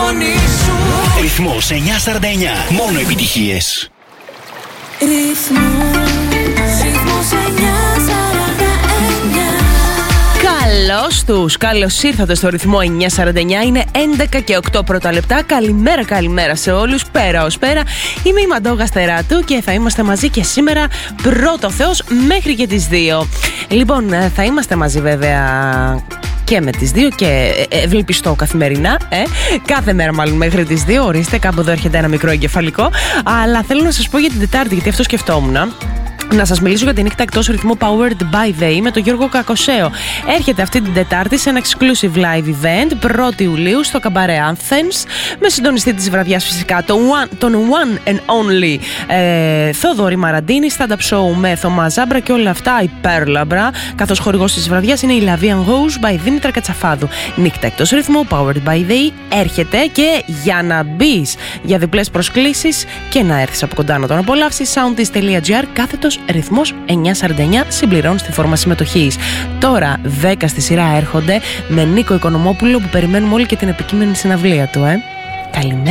φωνή σου. Ρυθμός 949. Μόνο επιτυχίες. Ρυθμός 949. Καλώς ήρθατε στο ρυθμό 949. Είναι 11 και 8 πρώτα λεπτά. Καλημέρα σε όλους. Πέρα ως πέρα. Είμαι η Μαντόγα Στεράτου και θα είμαστε μαζί και σήμερα πρώτο Θεός μέχρι και τις 2. Λοιπόν, θα είμαστε μαζί βέβαια και με τις 2 και ευελπιστώ καθημερινά. Κάθε μέρα μάλλον μέχρι τις 2. Ορίστε, κάπου εδώ έρχεται ένα μικρό εγκεφαλικό. Αλλά θέλω να σας πω για την Τετάρτη, γιατί αυτό σκεφτόμουν. Να σας μιλήσω για τη νύχτα εκτός ρυθμού Powered by They με τον Γιώργο Κακοσέο. Έρχεται αυτή την Τετάρτη σε ένα exclusive live event 1η Ιουλίου στο Καμπαρέ Athens, με συντονιστή της βραδιάς φυσικά τον one and only Θόδωρη Μαραντίνη, stand-up show με Θωμά Ζάμπρα και όλα αυτά υπέρλαμπρα, καθώς χορηγός της βραδιάς είναι η Lavian Rose by Δήμητρα Κατσαφάδου. Νύχτα εκτός ρυθμού Powered by They έρχεται και για να μπεις για διπλές προσκλήσεις και να έρθεις από κοντά να τον απολαύσεις, soundis.gr κάθετος ρυθμός 949, συμπληρώνεις τη φόρμα συμμετοχής. Τώρα 10 στη σειρά έρχονται με Νίκο Οικονομόπουλο, που περιμένουμε όλοι και την επικείμενη συναυλία του. Καλημέρα.